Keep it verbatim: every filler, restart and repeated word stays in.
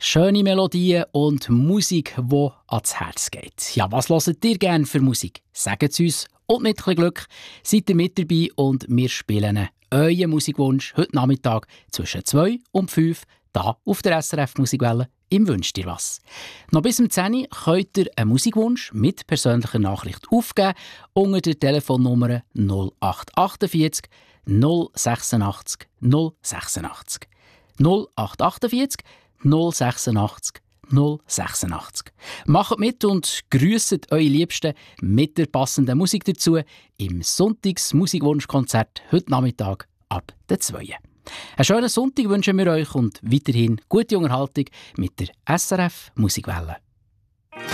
Schöne Melodien und Musik, die ans Herz geht. Ja, was hört ihr gerne für Musik? Sagt es uns. Und mit ein bisschen Glück seid ihr mit dabei und wir spielen euren Musikwunsch heute Nachmittag zwischen zwei und fünf hier auf der S R F Musikwelle im «Wünsch dir was». Noch bis um zehn Uhr könnt ihr einen Musikwunsch mit persönlicher Nachricht aufgeben unter der Telefonnummer null acht vier acht null sechsundachtzig null sechsundachtzig. null acht vier acht null sechsundachtzig null sechsundachtzig. Macht mit und grüsset eure Liebsten mit der passenden Musik dazu im Sonntags-Musikwunschkonzert heute Nachmittag ab der zwei. Einen schönen Sonntag wünschen wir euch und weiterhin gute Unterhaltung mit der S R F Musikwelle.